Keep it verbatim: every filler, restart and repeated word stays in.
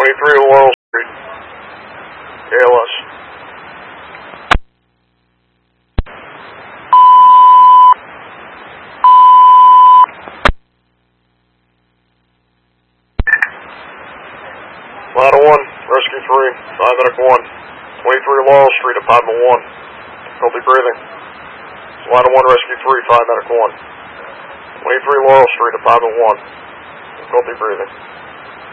twenty-three Laurel Street. A L S. Ladder one, Rescue three, five medic one. twenty-three Laurel Street, Apartment one. Difficulty breathing. Ladder one, Rescue three, five medic one. twenty-three Laurel Street, Apartment one. Difficulty breathing.